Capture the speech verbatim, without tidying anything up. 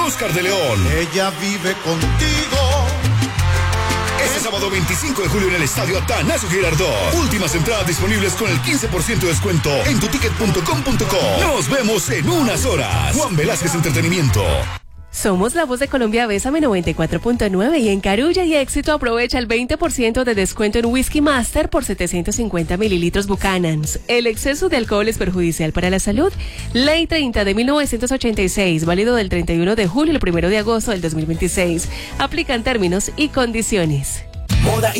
Oscar de León. Ella vive contigo. Este sábado veinticinco de julio en el Estadio Atanasio Girardot. Últimas entradas disponibles con el quince por ciento de descuento en tuticket punto com punto co. Nos vemos en unas horas. Juan Velázquez Entretenimiento. Somos la voz de Colombia, Bésame noventa y cuatro punto nueve, y en Carulla y Éxito aprovecha el veinte por ciento de descuento en Whisky Master por setecientos cincuenta mililitros Buchanan's. El exceso de alcohol es perjudicial para la salud. Ley treinta de mil novecientos ochenta y seis, válido del treinta y uno de julio al primero de agosto del dos mil veintiséis. Aplican términos y condiciones. Moda